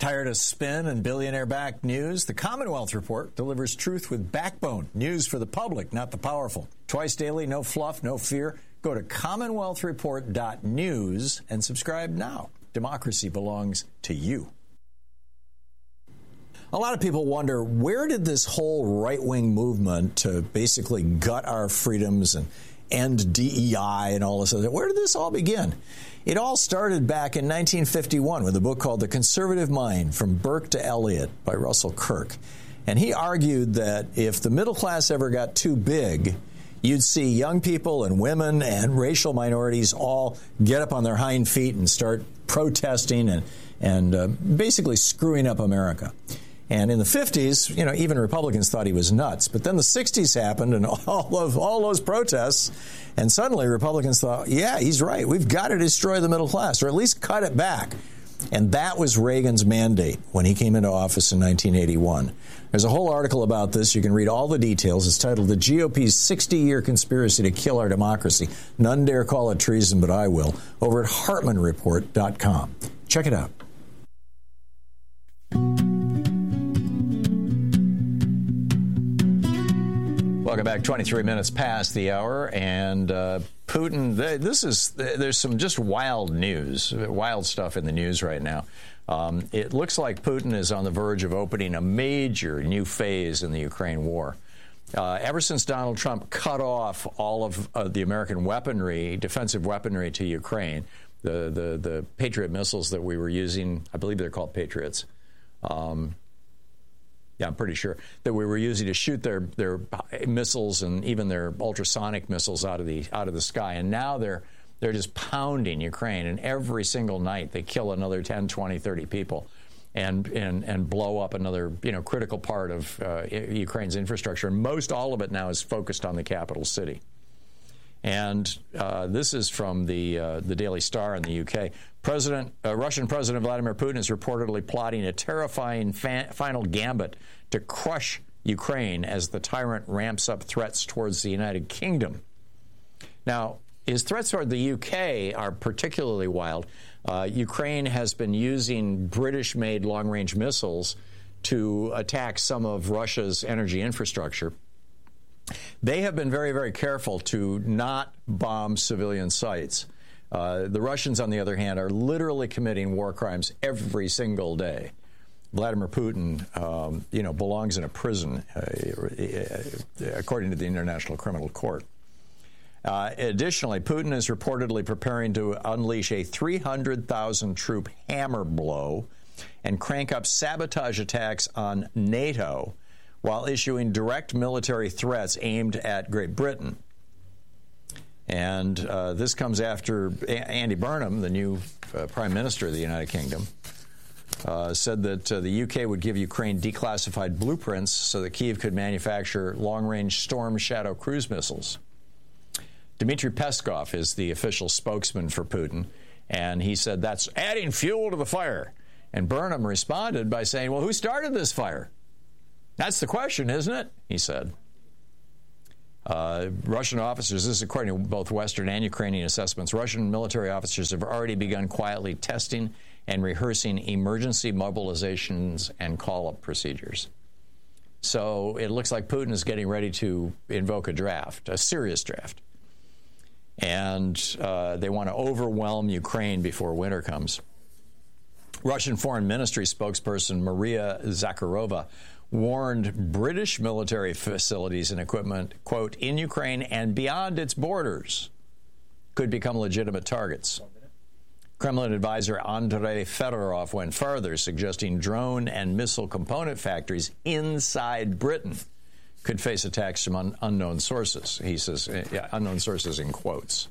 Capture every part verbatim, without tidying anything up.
Tired of spin and billionaire-backed news? The Commonwealth Report delivers truth with backbone. News for the public, not the powerful. Twice daily, no fluff, no fear. Go to commonwealth report dot news and subscribe now. Democracy belongs to you. A lot of people wonder, where did this whole right-wing movement to basically gut our freedoms and end D E I and all this other, where did this all begin? It all started back in nineteen fifty-one with a book called The Conservative Mind, From Burke to Eliot by Russell Kirk. And he argued that if the middle class ever got too big, you'd see young people and women and racial minorities all get up on their hind feet and start protesting and, and uh, basically screwing up America. And in the fifties, you know, even Republicans thought he was nuts. But then the sixties happened and all of all those protests, and suddenly Republicans thought, yeah, he's right. We've got to destroy the middle class, or at least cut it back. And that was Reagan's mandate when he came into office in nineteen eighty-one. There's a whole article about this. You can read all the details. It's titled The G O P's sixty-year Conspiracy to Kill Our Democracy. None dare call it treason, but I will. Over at hartman report dot com. Check it out. Welcome back. twenty-three minutes past the hour, and uh, Putin. This is there's some just wild news, wild stuff in the news right now. Um, it looks like Putin is on the verge of opening a major new phase in the Ukraine war. Uh, ever since Donald Trump cut off all of uh, the American weaponry, defensive weaponry to Ukraine, the the the Patriot missiles that we were using, I believe they're called Patriots. Um, Yeah, I'm pretty sure that we were using to shoot their their missiles and even their ultrasonic missiles out of the out of the sky. And now they're they're just pounding Ukraine. And every single night they kill another ten, twenty, thirty people and and and blow up another, you know, critical part of uh, Ukraine's infrastructure. And most all of it now is focused on the capital city. And uh, this is from the uh, the Daily Star in the U K. President, uh, Russian President Vladimir Putin is reportedly plotting a terrifying fa- final gambit to crush Ukraine as the tyrant ramps up threats towards the United Kingdom. Now, his threats toward the U K are particularly wild. Uh, Ukraine has been using British-made long-range missiles to attack some of Russia's energy infrastructure. They have been very, very careful to not bomb civilian sites. Uh, the Russians, on the other hand, are literally committing war crimes every single day. Vladimir Putin, um, you know, belongs in a prison, uh, according to the International Criminal Court. Uh, additionally, Putin is reportedly preparing to unleash a three hundred thousand troop hammer blow and crank up sabotage attacks on NATO, while issuing direct military threats aimed at Great Britain. And uh, this comes after a- Andy Burnham, the new uh, Prime Minister of the United Kingdom, uh, said that uh, the U K would give Ukraine declassified blueprints so that Kyiv could manufacture long-range Storm Shadow cruise missiles. Dmitry Peskov is the official spokesman for Putin, and he said that's adding fuel to the fire. And Burnham responded by saying, well, who started this fire? That's the question, isn't it? He said. Uh, Russian officers, this is according to both Western and Ukrainian assessments, Russian military officers have already begun quietly testing and rehearsing emergency mobilizations and call-up procedures. So it looks like Putin is getting ready to invoke a draft, a serious draft. And uh, they want to overwhelm Ukraine before winter comes. Russian Foreign Ministry spokesperson Maria Zakharova warned British military facilities and equipment, quote, in Ukraine and beyond its borders could become legitimate targets. Kremlin advisor Andrei Fedorov went further, suggesting drone and missile component factories inside Britain could face attacks from un- unknown sources. He says, yeah, unknown sources in quotes.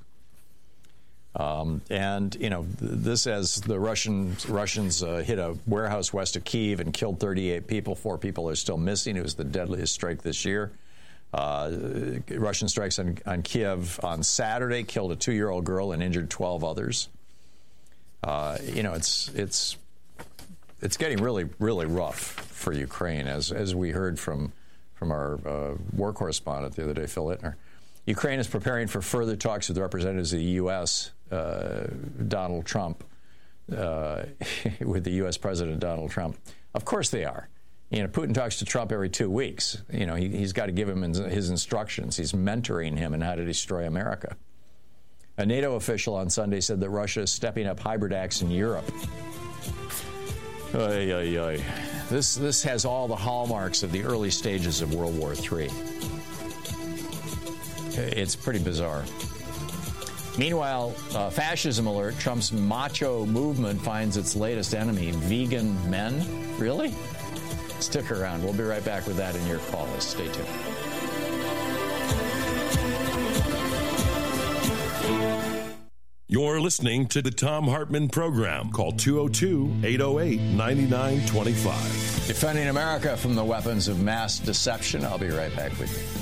Um, and, you know, this as the Russian, Russians uh, hit a warehouse west of Kyiv and killed thirty-eight people. Four people are still missing. It was the deadliest strike this year. Uh, Russian strikes on, on Kyiv on Saturday killed a two-year-old girl and injured twelve others. Uh, you know, it's it's it's getting really, really rough for Ukraine, as as we heard from from our uh, war correspondent the other day, Phil Ittner. Ukraine is preparing for further talks with representatives of the U S, uh, Donald Trump, uh, with the U S President Donald Trump. Of course they are. You know, Putin talks to Trump every two weeks. You know, he, he's got to give him his instructions. He's mentoring him in how to destroy America. A NATO official on Sunday said that Russia is stepping up hybrid acts in Europe. Oy, oy, oy. This, this has all the hallmarks of the early stages of World War Three. It's pretty bizarre. Meanwhile, uh, fascism alert, Trump's macho movement finds its latest enemy, vegan men. Really? Stick around. We'll be right back with that in your call list. Stay tuned. You're listening to the Thom Hartmann Program. Call two oh two, eight oh eight, nine nine two five. Defending America from the weapons of mass deception. I'll be right back with you.